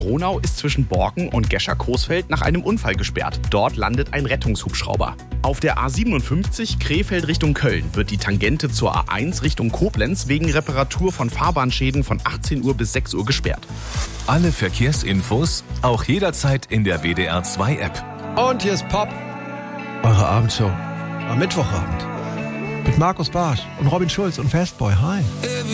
Gronau ist zwischen Borken und Gescher-Coesfeld nach einem Unfall gesperrt. Dort landet ein Rettungshubschrauber. Auf der A57 Krefeld Richtung Köln wird die Tangente zur A1 Richtung Koblenz wegen Reparatur von Fahrbahnschäden von 18 Uhr bis 6 Uhr gesperrt. Alle Verkehrsinfos auch jederzeit in der WDR 2 App. Und hier ist Pop, eure Abendshow am Mittwochabend mit Markus Barsch und Robin Schulz und Fastboy. Hi.